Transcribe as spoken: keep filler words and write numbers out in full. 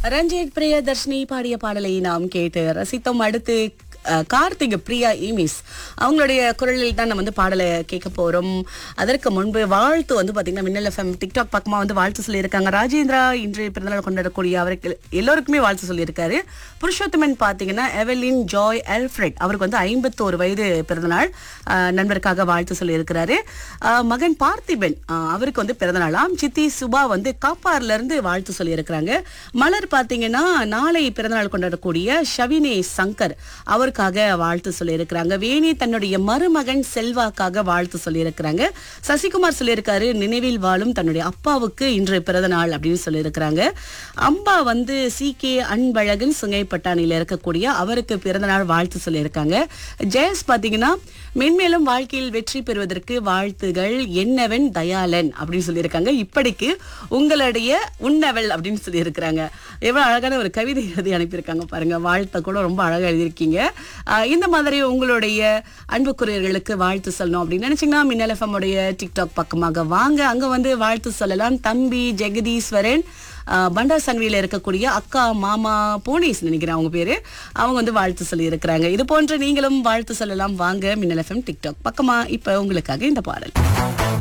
ரஞ்சித் பிரியதர்ஷினி பாடிய பாடலை நாம் கேட்டு ரசித்தோம். அடுத்து அஹ், கார்த்திக் பிரியா ஈமிஸ் அவங்களுடைய குரலில் தான் நம்ம வந்து பாடலை கேட்க போறோம். அதற்கு முன்பு வாழ்த்து வந்து பாத்தீங்கன்னா மின்னல் எஃப்எம் டிக்டாக் பக்கமா வந்து வாழ்த்து சொல்லியிருக்காங்க. ராஜேந்திரா இன்று பிறந்தநாள் கொண்டாடக்கூடிய அவருக்கு எல்லோருக்குமே வாழ்த்து சொல்லியிருக்காரு. புருஷோத்தமன் பாத்தீங்கன்னா எவலின் ஜாய் அல்ஃபிரட் அவருக்கு வந்து ஐம்பத்தோரு வயது பிறந்தநாள் அஹ், நண்பருக்காக வாழ்த்து சொல்லியிருக்கிறாரு. அஹ், மகன் பார்த்திபன் அஹ், அவருக்கு வந்து பிறந்தநாளாம். சித்தி சுபா வந்து காப்பார்ல இருந்து வாழ்த்து சொல்லியிருக்கிறாங்க. மலர் பாத்தீங்கன்னா நாளை பிறந்தநாள் கொண்டாடக்கூடிய ஷவினே சங்கர் அவருக்காக வாழ்த்து சொல்லியிருக்கிறாங்க. வேணி தன்னுடைய மருமகன் செல்வாக்காக வாழ்த்து சொல்லியிருக்கிறாங்க. சசிகுமார் சொல்லியிருக்காரு நினைவில் வாழும் தன்னுடைய அப்பாவுக்கு இன்று பிறந்த நாள் அப்படின்னு சொல்லியிருக்கிறாங்க. அம்பா வந்து சி கே அன்பழகன் சுங்கைப்பட்டாணியில இருக்கக்கூடிய அவருக்கு பிறந்த நாள் வாழ்த்து சொல்லியிருக்காங்க. ஜெயஸ் பாத்தீங்கன்னா மென்மேலும் வாழ்க்கையில் வெற்றி பெறுவதற்கு வாழ்த்துகள் என்னவன் தயாளன் அப்படின்னு சொல்லியிருக்காங்க. இப்படிக்கு உங்களுடைய உன்னவள் அப்படின்னு சொல்லியிருக்கிறாங்க. எவ்வளவு அழகான ஒரு கவிதை எழுதி அனுப்பியிருக்காங்க பாருங்க. வாழ்த்த கூட ரொம்ப அழகா எழுதியிருக்கீங்க. ஆஹ் இந்த மாதிரி உங்களுடைய அன்புக்குரியர்களுக்கு வாழ்த்து சொல்லணும் அப்படின்னு நினைச்சீங்கன்னா மின்னல் எஃப்எம் உடைய டிக்டாக் பக்கமாக வாங்க. அங்க வந்து வாழ்த்து சொல்லலாம். தம்பி ஜெகதீஸ்வரன் பண்டா சன்வியில இருக்கக்கூடிய அக்கா மாமா போனீஸ் நினைக்கிறேன் அவங்க பேரு, அவங்க வந்து வாழ்த்து சொல்லி இருக்கிறாங்க. இது போன்ற நீங்களும் வாழ்த்து சொல்லலாம். வாங்க மின்னல் எஃப்எம் டிக்டாக் பக்கமா. இப்ப உங்களுக்காக இந்த பாடல்.